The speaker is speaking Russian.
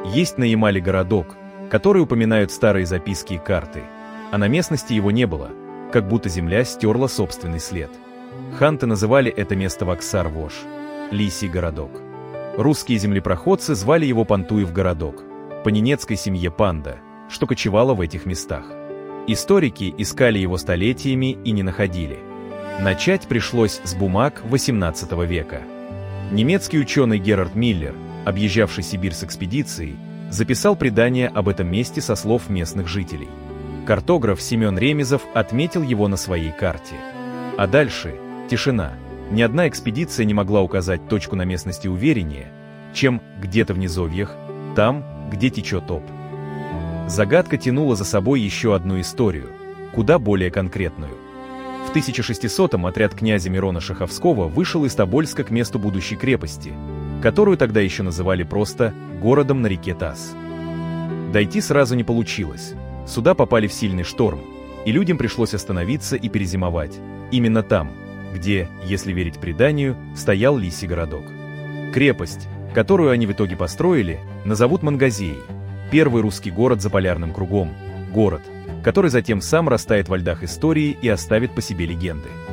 Есть на Ямале городок, который упоминают старые записки и карты, а на местности его не было, как будто земля стерла собственный след. Ханты называли это место Ваксар-Вош, Лисий городок. Русские землепроходцы звали его Пантуев городок, по ненецкой семье Панда, что кочевала в этих местах. Историки искали его столетиями и не находили. Начать пришлось с бумаг XVIII века. Немецкий ученый Герард Миллер, объезжавший Сибирь с экспедицией, записал предание об этом месте со слов местных жителей. Картограф Семен Ремезов отметил его на своей карте. А дальше тишина. Ни одна экспедиция не могла указать точку на местности увереннее, чем где-то в низовьях, там, где течет Обь. Загадка тянула за собой еще одну историю, куда более конкретную. В 1600-м отряд князя Мирона Шаховского вышел из Тобольска к месту будущей крепости, которую тогда еще называли просто городом на реке Тас. Дойти сразу не получилось. Суда попали в сильный шторм, и людям пришлось остановиться и перезимовать. Именно там, где, если верить преданию, стоял Лисий городок. Крепость, которую они в итоге построили, назовут Мангазеей, первый русский город за полярным кругом, город, который затем сам растает во льдах истории и оставит по себе легенды.